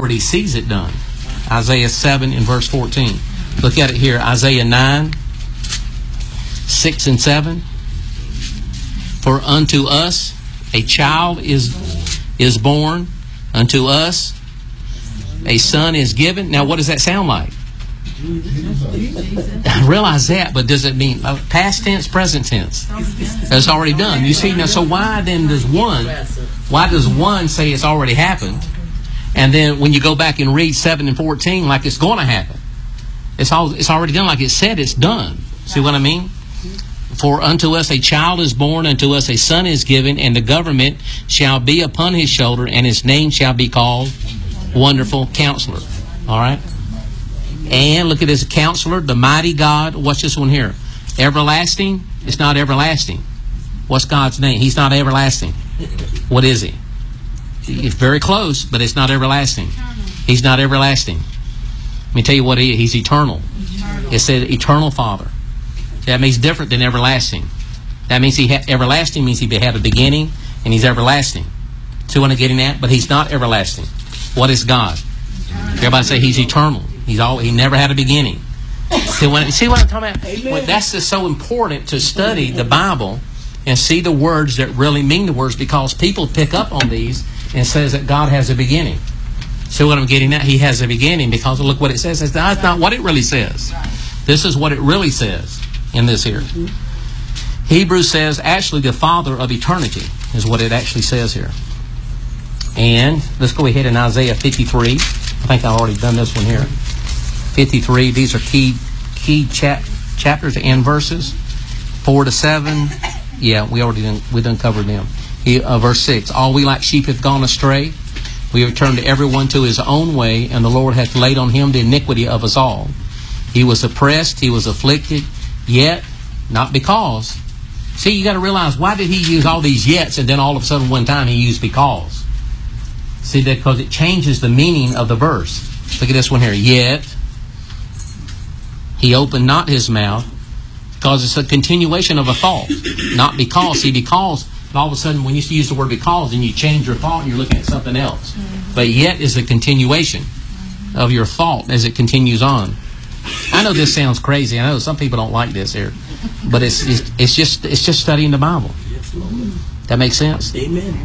he sees it done. Isaiah 7 and verse 14. Look at it here. Isaiah 9, 6 and 7. For unto us a child is born, unto us a son is given. Now what does that sound like? I realize that, but does it mean past tense, present tense? It's already done. You see, now, so why does one say it's already happened? And then when you go back and read 7 and 14, like it's going to happen. It's already done, like it said it's done. See what I mean? For unto us a child is born, unto us a son is given, and the government shall be upon his shoulder, and his name shall be called Wonderful Counselor. All right? And look at this, Counselor, the mighty God. Watch this one here. Everlasting. It's not everlasting. What's God's name? He's not everlasting. What is he? It's very close, but it's not everlasting. He's not everlasting. Let me tell you what he is. He's eternal. It said eternal Father. That means different than everlasting. That means everlasting means he had a beginning, and he's everlasting. See what I'm getting at? But he's not everlasting. What is God? Everybody say he's eternal. He never had a beginning. See what I'm talking about? Well, that's just so important to study the Bible and see the words that really mean the words, because people pick up on these and says that God has a beginning. See what I'm getting at? He has a beginning because look what it says. That's not what it really says. This is what it really says in this here. Hebrews says actually the Father of eternity is what it actually says here. And let's go ahead in Isaiah 53. I think I've already done this one here. 53. These are key chapters and verses. 4 to 7. Yeah, we done covered them. Verse 6. All we like sheep have gone astray. We have turned everyone to his own way, and the Lord hath laid on him the iniquity of us all. He was oppressed, he was afflicted, yet not because. See, you got to realize, why did he use all these yets and then all of a sudden one time he used because? See, because it changes the meaning of the verse. Look at this one here. Yet he opened not his mouth, because it's a continuation of a thought. Not because. See, because, all of a sudden when you use the word because, then you change your thought and you're looking at something else. But yet is a continuation of your thought as it continues on. I know this sounds crazy. I know some people don't like this here. But it's just studying the Bible. That makes sense? Amen.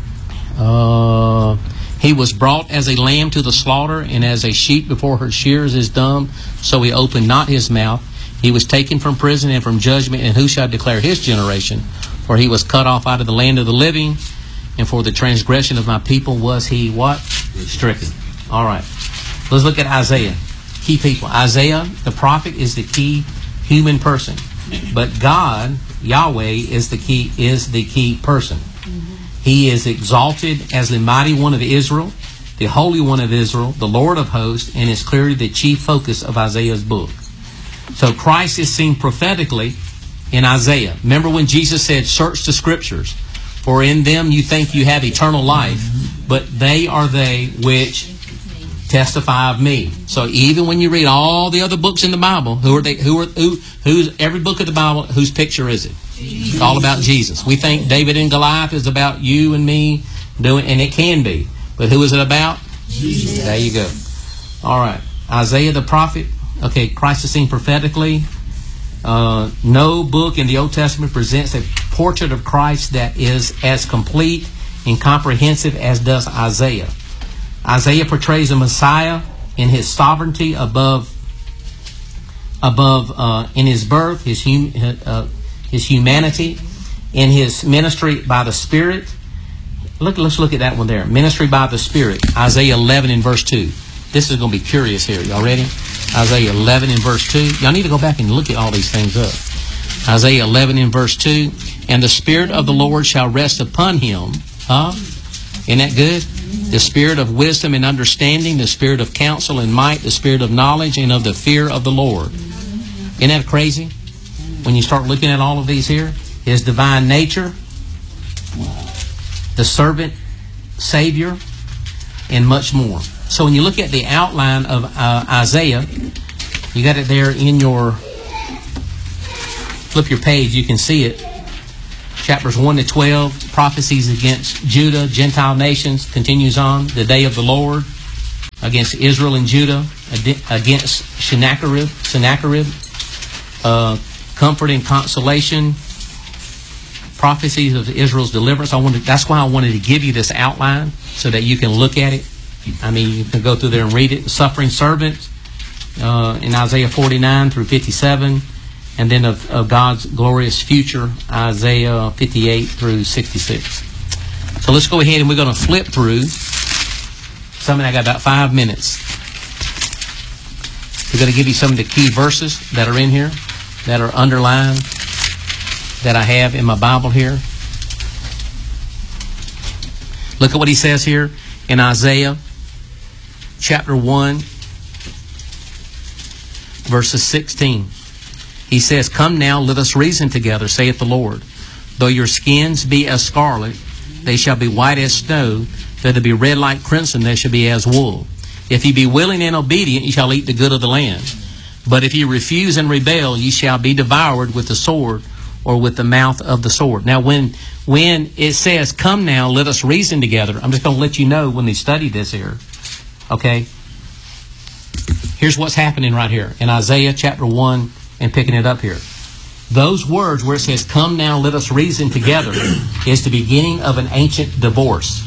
He was brought as a lamb to the slaughter, and as a sheep before her shears is dumb, so he opened not his mouth. He was taken from prison and from judgment, and who shall declare his generation? For he was cut off out of the land of the living, and for the transgression of my people was he what? Stricken. All right. Let's look at Isaiah. Key people. Isaiah, the prophet, is the key human person. But God, Yahweh, is the key person. He is exalted as the mighty one of Israel, the Holy One of Israel, the Lord of hosts, and is clearly the chief focus of Isaiah's book. So Christ is seen prophetically in Isaiah. Remember when Jesus said, search the Scriptures, for in them you think you have eternal life, but they are they which testify of me. So even when you read all the other books in the Bible, who's every book of the Bible, whose picture is it? It's all about Jesus. We think David and Goliath is about you and me doing, and it can be. But who is it about? Jesus. There you go. All right. Isaiah the prophet. Okay, Christ is seen prophetically. No book in the Old Testament presents a portrait of Christ that is as complete and comprehensive as does Isaiah. Isaiah portrays the Messiah in his sovereignty above in his birth, his humanity, in his ministry by the Spirit. Let's look at that one there. Ministry by the Spirit. Isaiah 11 and verse 2. This is going to be curious here. Y'all ready? Isaiah 11 and verse 2. Y'all need to go back and look at all these things up. Isaiah 11 and verse 2. And the Spirit of the Lord shall rest upon him. Isn't that good? The Spirit of wisdom and understanding, the Spirit of counsel and might, the Spirit of knowledge and of the fear of the Lord. Isn't that crazy? When you start looking at all of these here, his divine nature, the servant, Savior, and much more. So when you look at the outline of Isaiah, you got it there in your, flip your page, you can see it. Chapters 1 to 12, prophecies against Judah, Gentile nations, continues on, the day of the Lord. against Israel and Judah, against Sennacherib, comfort and consolation, prophecies of Israel's deliverance. That's why I wanted to give you this outline so that you can look at it. I mean, you can go through there and read it. Suffering servant in Isaiah 49 through 57, and then of God's glorious future, Isaiah 58 through 66. So let's go ahead and we're going to flip through. I got about 5 minutes. We're going to give you some of the key verses that are in here, that are underlined, that I have in my Bible here. Look at what he says here in Isaiah chapter 1, verses 16. He says, "Come now, let us reason together, saith the Lord. Though your skins be as scarlet, they shall be white as snow. Though they be red like crimson, they shall be as wool. If ye be willing and obedient, ye shall eat the good of the land. But if ye refuse and rebel, ye shall be devoured with the sword, or with the mouth of the sword." Now, when it says, "Come now, let us reason together," I'm just going to let you know when they study this here. Okay? Here's what's happening right here in Isaiah chapter 1 and picking it up here. Those words where it says, "Come now, let us reason together," is the beginning of an ancient divorce.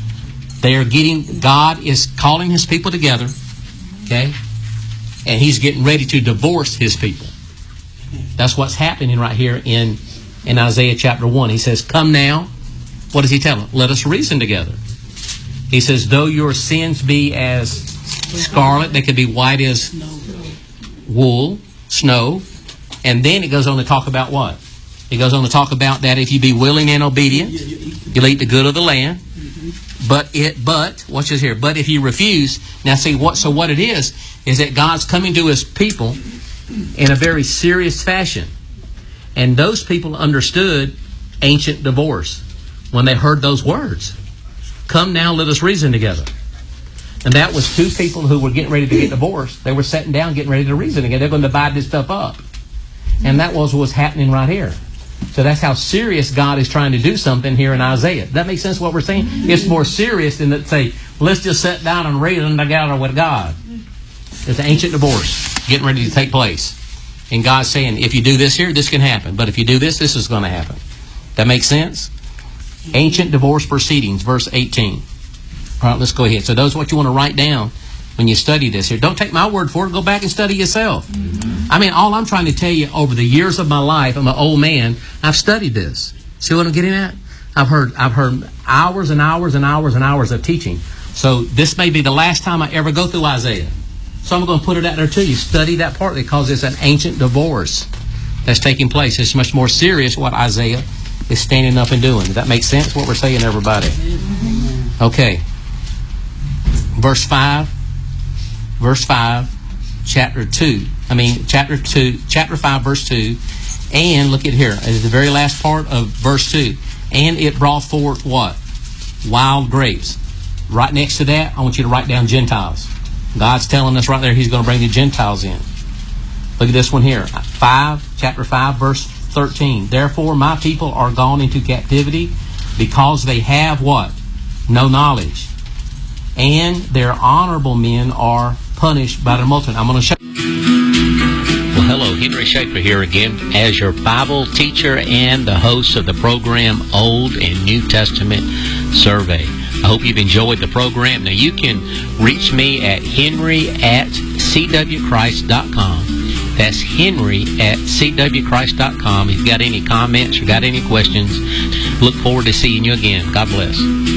God is calling His people together, okay? And He's getting ready to divorce His people. That's what's happening right here in Isaiah chapter 1. He says, "Come now." What does He tell them? Let us reason together. He says, "Though your sins be as scarlet," they could be white as wool, snow. And then it goes on to talk about what? It goes on to talk about that if you be willing and obedient, you'll eat the good of the land. But watch this here. But if you refuse, now see what it is that God's coming to His people in a very serious fashion. And those people understood ancient divorce when they heard those words. "Come now, let us reason together." And that was two people who were getting ready to get divorced. They were sitting down getting ready to reason together. They're going to divide this stuff up. And that was what's happening right here. So that's how serious God is trying to do something here in Isaiah. Does that make sense what we're saying? It's more serious than to say, let's just sit down and reason together with God. There's an ancient divorce getting ready to take place. And God's saying, if you do this here, this can happen. But if you do this, this is going to happen. That makes sense? Ancient divorce proceedings, verse 18. All right, let's go ahead. So those are what you want to write down when you study this here. Don't take my word for it. Go back and study yourself. I mean, all I'm trying to tell you, over the years of my life, I'm an old man, I've studied this. See what I'm getting at? I've heard hours and hours and hours and hours of teaching. So this may be the last time I ever go through Isaiah. So I'm going to put it out there to you. Study that part because it's an ancient divorce that's taking place. It's much more serious what Isaiah is standing up and doing. Does that make sense, what we're saying, everybody? Okay. Verse 5, chapter 5, verse 2. And look at here, at the very last part of verse 2. And it brought forth what? Wild grapes. Right next to that, I want you to write down Gentiles. God's telling us right there He's going to bring the Gentiles in. Look at this one here. Chapter 5, verse 13. Therefore my people are gone into captivity because they have what? No knowledge. And their honorable men are punished by the multitude. I'm going to show you. Well, hello, Henry Schaefer here again as your Bible teacher and the host of the program Old and New Testament Survey. I hope you've enjoyed the program. Now, you can reach me at henry@cwchrist.com. That's henry@cwchrist.com. If you've got any comments or got any questions, look forward to seeing you again. God bless.